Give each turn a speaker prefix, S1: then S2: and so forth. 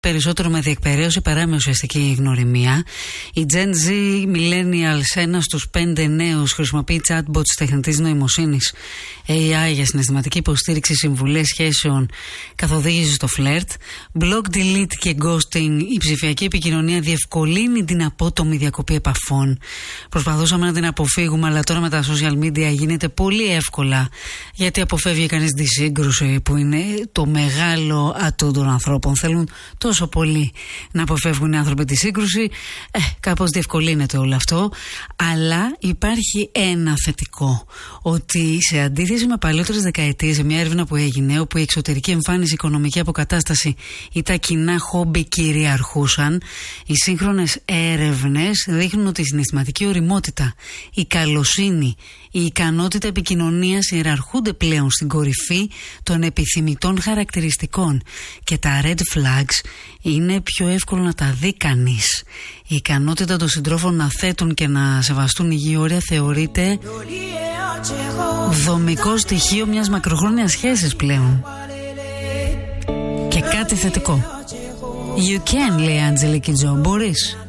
S1: περισσότερο με διεκπαιρέωση παρά με ουσιαστική γνωριμία. Οι Gen Z Millennials, ένας στους 5 νέους, χρησιμοποιεί chatbots τεχνητής νοημοσύνης, AI για συναισθηματική υποστήριξη, συμβουλές σχέσεων, καθοδήγηση στο φλερτ. Block, delete και ghosting. Η ψηφιακή επικοινωνία διευκολύνει την απότομη διακοπή επαφών. Προσπαθούσαμε να την αποφύγουμε, αλλά τώρα με τα social media γίνεται πολύ εύκολα, γιατί αποφεύγει κανείς τη σύγκρουση που είναι το μεγάλο ατού των ανθρώπων. Θέλουν τόσο πολύ να αποφεύγουν οι άνθρωποι τη σύγκρουση. Κάπως διευκολύνεται όλο αυτό. Αλλά υπάρχει ένα θετικό, ότι σε αντίθεση με παλιότερες δεκαετίες, σε μια έρευνα που έγινε, όπου η εξωτερική εμφάνιση, η οικονομική αποκατάσταση ή τα κοινά χόμπι κυριαρχούσαν, οι σύγχρονες έρευνες δείχνουν ότι η συναισθηματική ωριμότητα, η καλοσύνη, η ικανότητα επικοινωνίας ιεραρχούνται πλέον στην κορυφή των επιθυμητών χαρακτηριστικών, και τα red flags είναι πιο εύκολο να τα δει κανείς. Η ικανότητα των συντρόφων να θέτουν και να σεβαστούν υγιή όρια θεωρείται δομικό στοιχείο μιας μακροχρόνιας σχέσης πλέον. Και κάτι θετικό. You can, λέει η Αντζελική Τζο, μπορείς.